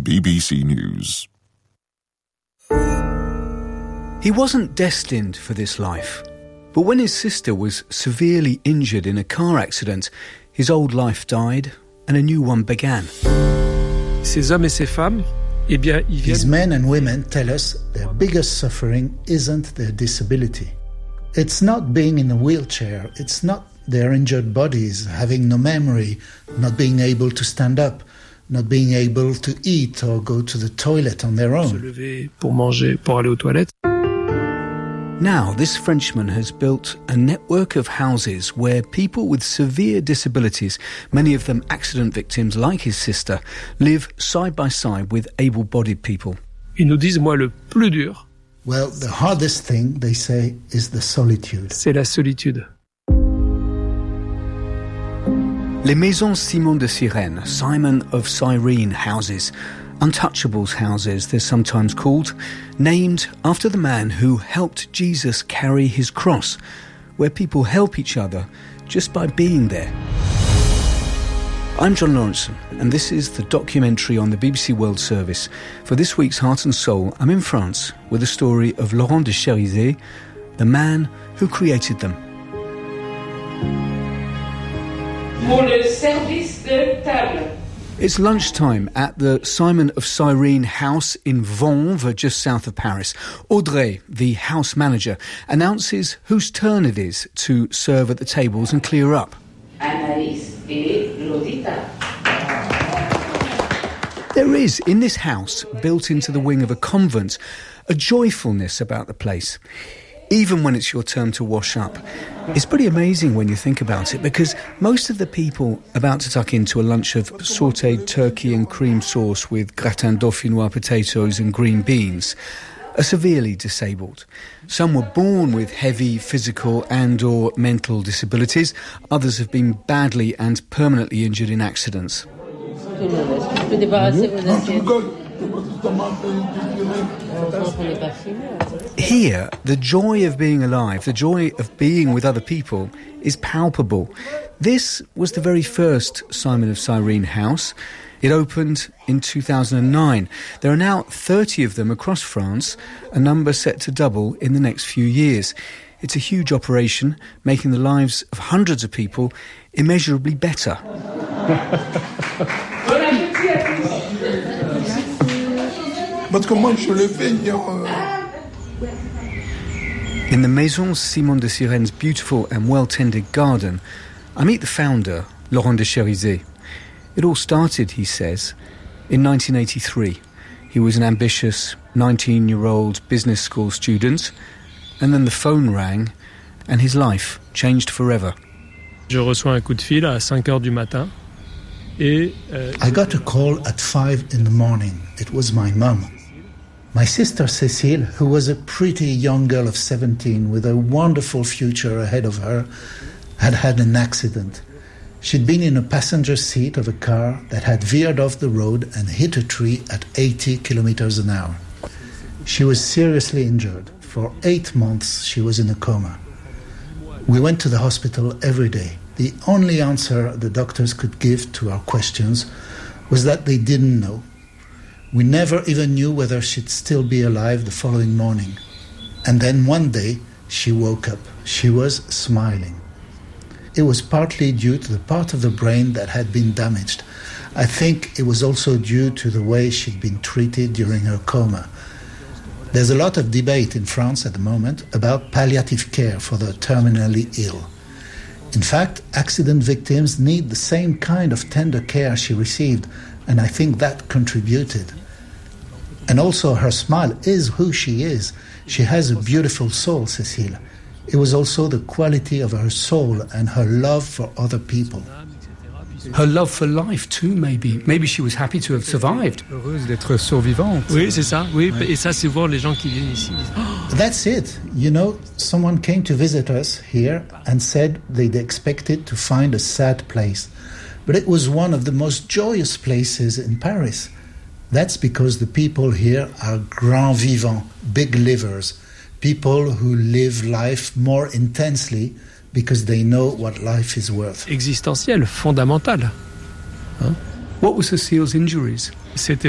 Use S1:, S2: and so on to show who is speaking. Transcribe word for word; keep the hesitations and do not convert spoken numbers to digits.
S1: B B C News.
S2: He wasn't destined for this life, but when his sister was severely injured in a car accident, his old life died and a new one began.
S3: Ces hommes et ces femmes, eh bien, ils viennent...
S4: These men and women tell us their biggest suffering isn't their disability. It's not being in a wheelchair, it's not their injured bodies, having no memory, not being able to stand up, not being able to eat or go to the toilet on their own.
S3: Se lever pour manger, pour aller aux toilettes.
S2: Now, this Frenchman has built a network of houses where people with severe disabilities, many of them accident victims like his sister, live side by side with able-bodied people.
S3: Ils nous disent, moi, le plus dur,
S4: Well, the hardest thing, they say, is the solitude.
S3: c'est la solitude.
S2: Les Maisons Simon de Sirène, Simon of Cyrene houses, untouchables houses they're sometimes called, named after the man who helped Jesus carry his cross, where people help each other just by being there. I'm John Lawrenson, and this is the documentary on the B B C World Service. For this week's Heart and Soul, I'm in France with the story of Laurent de Chérisey, the man who created them.
S5: Pour le service de table.
S2: It's lunchtime at the Simon of Cyrene house in Vanves, just south of Paris. Audrey, the house manager, announces whose turn it is to serve at the tables and clear up.
S5: Anaïs et Lodita.
S2: There is, in this house, built into the wing of a convent, a joyfulness about the place. Even when it's your turn to wash up. It's pretty amazing when you think about it, because most of the people about to tuck into a lunch of sautéed turkey and cream sauce with gratin dauphinois potatoes and green beans are severely disabled. Some were born with heavy physical and or mental disabilities. Others have been badly and permanently injured in accidents. Here, the joy of being alive, the joy of being with other people is palpable. This was the very first Simon of Cyrene house. It opened in two thousand nine. There are now thirty of them across France, a number set to double in the next few years. It's a huge operation, making the lives of hundreds of people immeasurably better. In the Maison Simon de Sirene's beautiful and well-tended garden, I meet the founder, Laurent de Chérisey. It all started, he says, in nineteen eighty-three. He was an ambitious nineteen-year-old business school student, and then the phone rang, and his life changed forever.
S3: Je reçois un coup de fil à cinq heures du matin. Et, euh,
S4: I got a call at five in the morning. It was my mum. My sister Cécile, who was a pretty young girl of seventeen with a wonderful future ahead of her, had had an accident. She'd been in a passenger seat of a car that had veered off the road and hit a tree at eighty kilometers an hour. She was seriously injured. For eight months she was in a coma. We went to the hospital every day. The only answer the doctors could give to our questions was that they didn't know. We never even knew whether she'd still be alive the following morning. And then one day, she woke up. She was smiling. It was partly due to the part of the brain that had been damaged. I think it was also due to the way she'd been treated during her coma. There's a lot of debate in France at the moment about palliative care for the terminally ill. In fact, accident victims need the same kind of tender care she received, and I think that contributed. And also her smile is who she is. She has a beautiful soul, Cécile. It was also the quality of her soul and her love for other people.
S2: Her love for life too, maybe. Maybe she was happy to have survived.
S3: Heureuse d'être survivante. Oui, c'est ça. Oui, ouais. Et ça, c'est voir les gens qui viennent ici.
S4: That's it. You know, someone came to visit us here and said they'd expected to find a sad place. But it was one of the most joyous places in Paris. That's because the people here are grands vivants, big livers, people who live life more intensely because they know what life is worth.
S3: Existentielle, fondamentale. Hein?
S2: What were Cécile's injuries?
S3: C'était